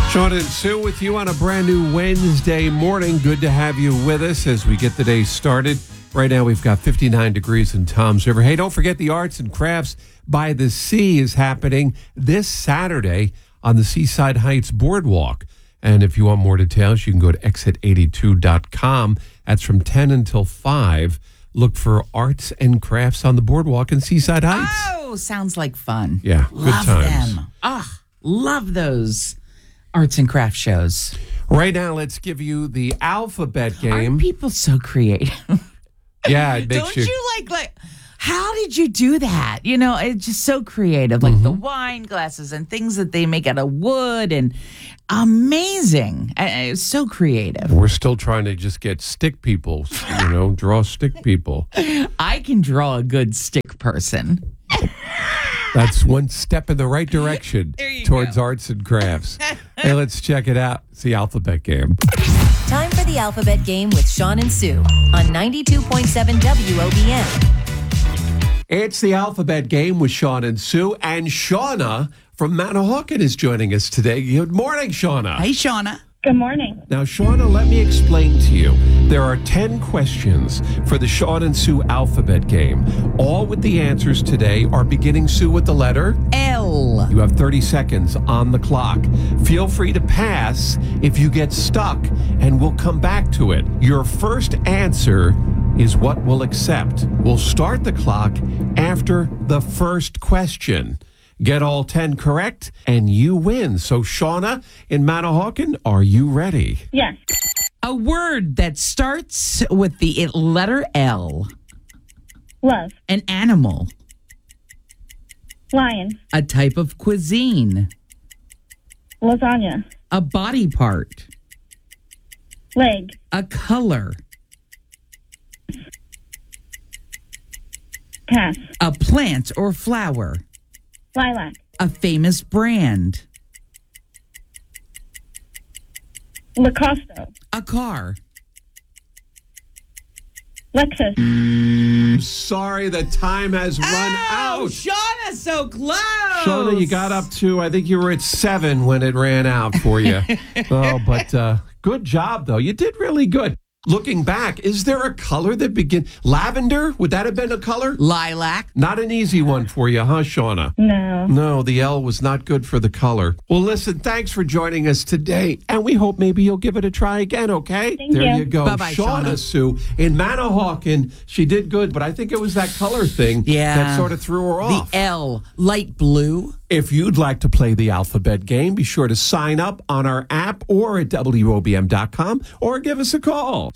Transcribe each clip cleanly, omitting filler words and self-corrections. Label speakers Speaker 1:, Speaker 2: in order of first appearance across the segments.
Speaker 1: Sean and Sue with you on a brand new Wednesday morning. Good to have you with us as we get the day started. Right now we've got 59 degrees in Toms River. Hey, don't forget the Arts and Crafts by the Sea is happening this Saturday on the Seaside Heights Boardwalk. And if you want more details, you can go to exit82.com. That's from 10 until 5. Look for Arts and Crafts on the Boardwalk in Seaside Heights.
Speaker 2: Oh, sounds like fun.
Speaker 1: Yeah, good
Speaker 2: love
Speaker 1: times.
Speaker 2: Them. Love those arts and craft shows.
Speaker 1: Right now, let's give you the alphabet game.
Speaker 2: Aren't people so creative?
Speaker 1: Yeah, it makes
Speaker 2: Don't you like, how did you do that? You know, it's just so creative. Like the wine glasses and things that they make out of wood and amazing. It's so creative.
Speaker 1: We're still trying to just get stick people, draw stick people.
Speaker 2: I can draw a good stick person.
Speaker 1: That's one step in the right direction towards
Speaker 2: go.
Speaker 1: arts and crafts. Hey, let's check it out. It's the alphabet game.
Speaker 3: Time for the alphabet game with Sean and Sue on 92.7 WOBM.
Speaker 1: It's the alphabet game with Sean and Sue. And Shauna from Manahawkin is joining us today. Good morning, Shauna.
Speaker 2: Hey, Shauna.
Speaker 4: Good morning.
Speaker 1: Now, Shauna, let me explain to you. There are 10 questions for the Sean and Sue alphabet game. All with the answers today are beginning, Sue, with the letter
Speaker 2: L.
Speaker 1: You have 30 seconds on the clock. Feel free to pass if you get stuck, and we'll come back to it. Your first answer is what we'll accept. We'll start the clock after the first question. Get all 10 correct, and you win. So, Shauna in Manahawkin, are you ready?
Speaker 4: Yes.
Speaker 2: A word that starts with the letter L.
Speaker 4: Love.
Speaker 2: An animal.
Speaker 4: Lion.
Speaker 2: A type of cuisine.
Speaker 4: Lasagna.
Speaker 2: A body part.
Speaker 4: Leg.
Speaker 2: A color.
Speaker 4: Pass.
Speaker 2: A plant or flower.
Speaker 4: Lilac.
Speaker 2: A famous brand.
Speaker 4: Lacoste.
Speaker 2: A car.
Speaker 4: Lexus.
Speaker 1: Sorry, the time has run out.
Speaker 2: Shauna, so close.
Speaker 1: Shauna, you got up to, I think you were at 7 when it ran out for you. But good job, though. You did really good. Looking back, is there a color that lavender? Would that have been a color?
Speaker 2: Lilac.
Speaker 1: Not an easy one for you, huh, Shauna?
Speaker 4: No.
Speaker 1: No, the L was not good for the color. Well, listen, thanks for joining us today, and we hope maybe you'll give it a try again, okay?
Speaker 4: Thank
Speaker 1: there
Speaker 4: you.
Speaker 1: you go.
Speaker 2: Bye-bye, Shauna.
Speaker 1: Sue, in Manahawkin, she did good, but I think it was that color thing that sort of threw her off.
Speaker 2: The L, light blue.
Speaker 1: If you'd like to play the alphabet game, be sure to sign up on our app or at WOBM.com or give us a call.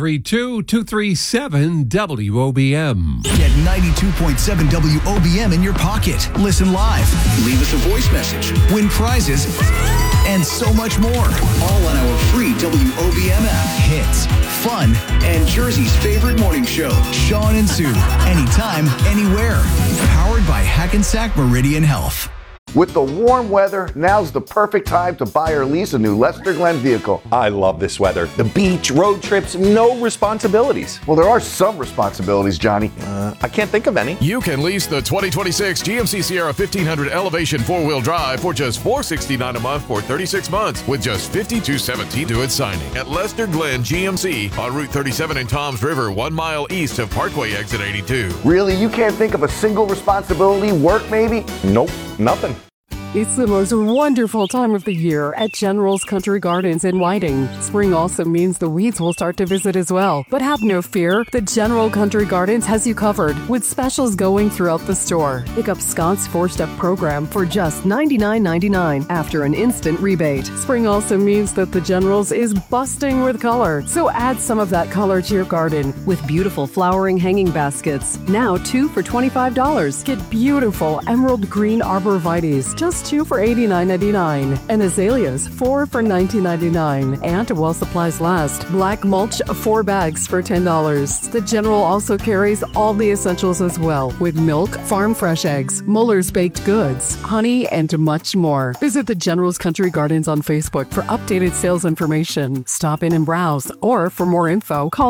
Speaker 1: 732-237-WOBM.
Speaker 5: Get 92.7 WOBM in your pocket. Listen live. Leave us a voice message. Win prizes. And so much more. All on our free WOBM app. Hits, fun, and Jersey's favorite morning show. Sean and Sue. Anytime, anywhere. Powered by Hackensack Meridian Health.
Speaker 6: With the warm weather, now's the perfect time to buy or lease a new Lester Glenn vehicle.
Speaker 7: I love this weather. The beach, road trips, no responsibilities.
Speaker 6: Well, there are some responsibilities, Johnny.
Speaker 7: I can't think of any.
Speaker 8: You can lease the 2026 GMC Sierra 1500 Elevation 4-wheel drive for just $469 a month for 36 months with just $52.17 to its signing at Lester Glenn GMC on Route 37 in Toms River, 1 mile east of Parkway Exit 82.
Speaker 6: Really? You can't think of a single responsibility? Work, maybe?
Speaker 7: Nope, nothing.
Speaker 9: It's the most wonderful time of the year at General's Country Gardens in Whiting. Spring also means the weeds will start to visit as well. But have no fear, the General Country Gardens has you covered with specials going throughout the store. Pick up Scott's 4-step program for just $99.99 after an instant rebate. Spring also means that the General's is busting with color, so add some of that color to your garden with beautiful flowering hanging baskets. Now 2 for $25. Get beautiful emerald green arborvitaes, just 2 for $89.99, and azaleas 4 for $19.99. And while supplies last, black mulch 4 bags for $10. The General also carries all the essentials as well, with milk, farm fresh eggs, Muller's baked goods, honey, and much more. Visit the General's Country Gardens on Facebook for updated sales information. Stop in and browse, or for more info, call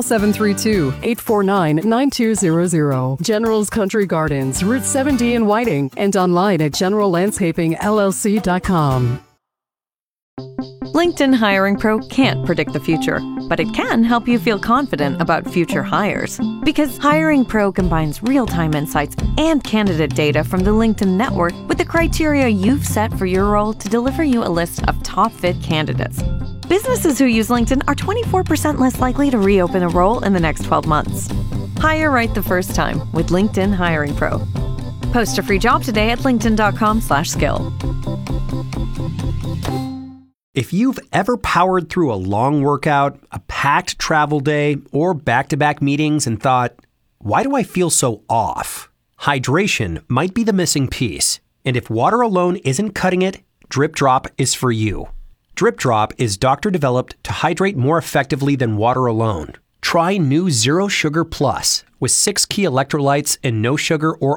Speaker 9: 732-849-9200. General's Country Gardens, Route 70 in Whiting, and online at generallandscapingllc.com.
Speaker 10: LinkedIn Hiring Pro can't predict the future, but it can help you feel confident about future hires. Because Hiring Pro combines real-time insights and candidate data from the LinkedIn network with the criteria you've set for your role to deliver you a list of top-fit candidates. Businesses who use LinkedIn are 24% less likely to reopen a role in the next 12 months. Hire right the first time with LinkedIn Hiring Pro. Post a free job today at linkedin.com/skill.
Speaker 11: If you've ever powered through a long workout, a packed travel day, or back-to-back meetings and thought, why do I feel so off? Hydration might be the missing piece. And if water alone isn't cutting it, Drip Drop is for you. Drip Drop is doctor-developed to hydrate more effectively than water alone. Try new Zero Sugar Plus with 6 key electrolytes and no sugar or